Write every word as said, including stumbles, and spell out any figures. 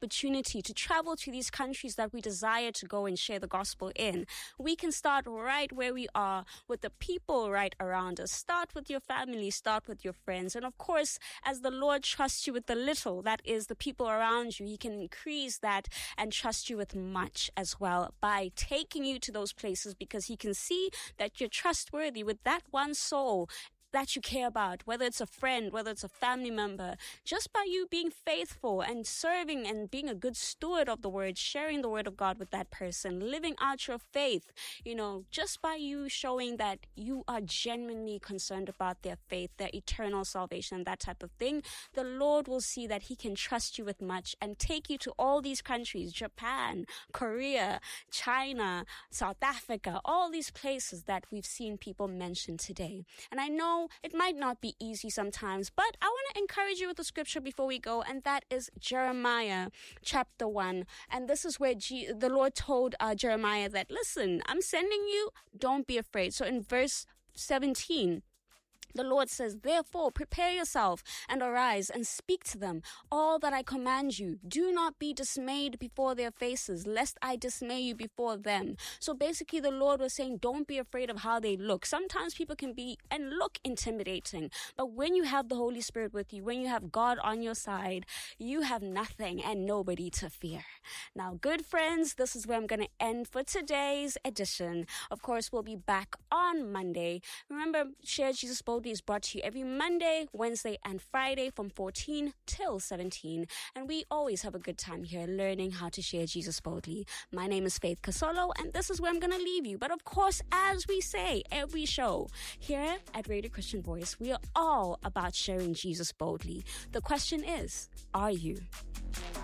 opportunity to travel to these countries that we desire to go and share the gospel in. We can start right where we are with the people right around us. Start with your family, start with your friends. And of course, as the Lord trusts you with the little, that is the people around you, He can increase that and trust you with much as well by taking you to those places, because He can see that you're trustworthy with that one soul that you care about, whether it's a friend, whether it's a family member. Just by you being faithful and serving and being a good steward of the word, sharing the word of God with that person, living out your faith, you know, just by you showing that you are genuinely concerned about their faith, their eternal salvation, that type of thing, the Lord will see that He can trust you with much and take you to all these countries, Japan, Korea, China, South Africa, all these places that we've seen people mention today. And I know it might not be easy sometimes, but I want to encourage you with the scripture before we go, and that is Jeremiah chapter one. And this is where G- the Lord told uh, Jeremiah that, listen, I'm sending you, don't be afraid. So in verse seventeen, the Lord says, therefore, prepare yourself and arise and speak to them all that I command you. Do not be dismayed before their faces, lest I dismay you before them. So basically, the Lord was saying, don't be afraid of how they look. Sometimes people can be and look intimidating. But when you have the Holy Spirit with you, when you have God on your side, you have nothing and nobody to fear. Now, good friends, this is where I'm going to end for today's edition. Of course, we'll be back on Monday. Remember, Share Jesus Boldly is brought to you every Monday, Wednesday, and Friday from fourteen till seventeen. And we always have a good time here learning how to share Jesus boldly. My name is Faith Kasolo, and this is where I'm going to leave you. But of course, as we say every show here at Radio Christian Voice, we are all about sharing Jesus boldly. The question is, are you?